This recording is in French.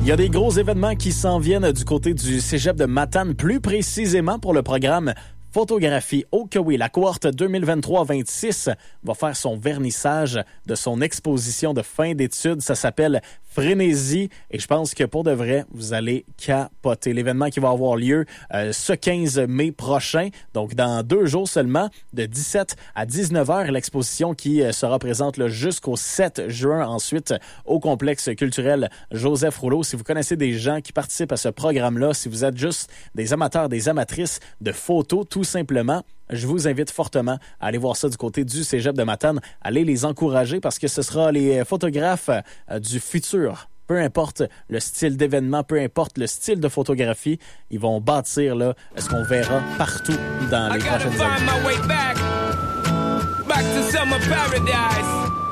Il y a des gros événements qui s'en viennent du côté du cégep de Matane, plus précisément pour le programme Photographie. Oh que oui, la cohorte 2023-26 va faire son vernissage de son exposition de fin d'études. Ça s'appelle Frénésie et je pense que pour de vrai, vous allez capoter. L'événement qui va avoir lieu ce 15 mai prochain, donc dans 2 jours seulement, de 17 à 19 heures. L'exposition qui sera présente là, jusqu'au 7 juin ensuite au complexe culturel Joseph Rouleau. Si vous connaissez des gens qui participent à ce programme-là, si vous êtes juste des amateurs, des amatrices de photos, tout simplement, je vous invite fortement à aller voir ça du côté du cégep de Matane. Allez les encourager parce que ce sera les photographes du futur. Peu importe le style d'événement, peu importe le style de photographie, ils vont bâtir là ce qu'on verra partout dans les prochaines années.